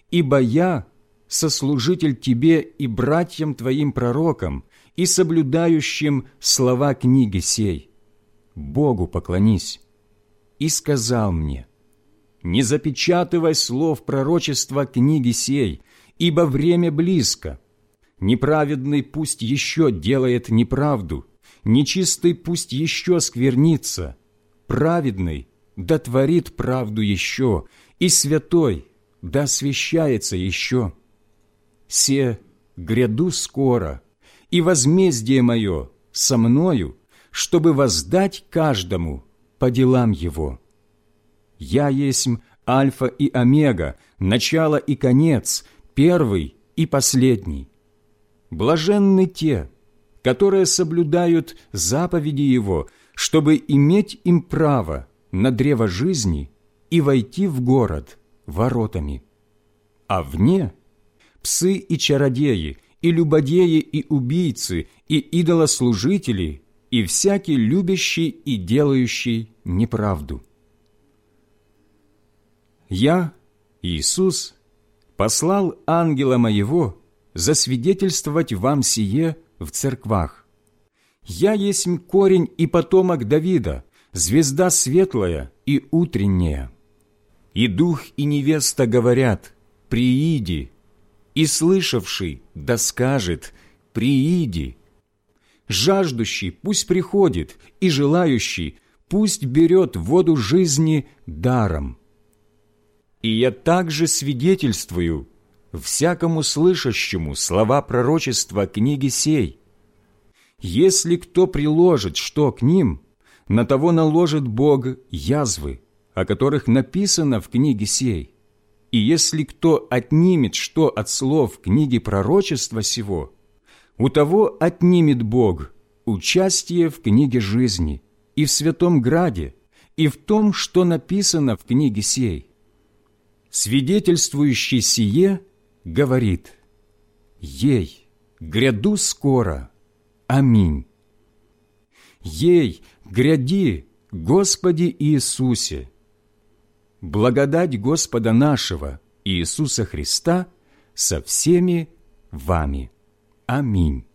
ибо я сослужитель тебе и братьям твоим пророкам, и соблюдающим слова книги сей. Богу поклонись». И сказал мне: «Не запечатывай слов пророчества книги сей, ибо время близко. Неправедный пусть еще делает неправду, нечистый пусть еще сквернится, праведный да творит правду еще, и святой да освящается еще. Се гряду скоро, и возмездие мое со мною, чтобы воздать каждому по делам его. Я есмь Альфа и Омега, начало и конец, первый и последний. Блаженны те, которые соблюдают заповеди Его, чтобы иметь им право на древо жизни и войти в город воротами. А вне псы и чародеи, и любодеи, и убийцы, и идолослужители, и всякий любящий и делающий неправду. Я, Иисус, послал ангела моего засвидетельствовать вам сие в церквах. Я есмь корень и потомок Давида, звезда светлая и утренняя. И дух и невеста говорят: прииди, и слышавший да скажет: прииди. Жаждущий пусть приходит, и желающий пусть берет воду жизни даром. И я также свидетельствую всякому слышащему слова пророчества книги сей. Если кто приложит что к ним, на того наложит Бог язвы, о которых написано в книге сей. И если кто отнимет что от слов книги пророчества сего, у того отнимет Бог участие в книге жизни и в святом граде, и в том, что написано в книге сей. Свидетельствующий сие говорит: «Ей, гряду скоро, аминь». Ей, гряди, Господи Иисусе. Благодать Господа нашего Иисуса Христа со всеми вами. Аминь.